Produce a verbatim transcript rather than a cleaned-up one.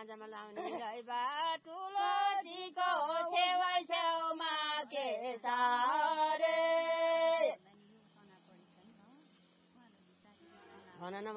माझमा लाउने गाइबा तुलसीको छेउै छेउमा के सारे